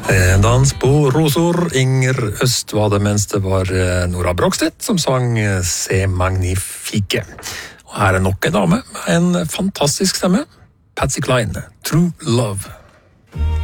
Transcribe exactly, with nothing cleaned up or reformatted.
Dans på rosor, Inger Øst var det, mens det var Nora Brogstedt som sang Se Magnifique. Og her er nok en dame med en fantastisk stemme, Patsy Cline, True Love.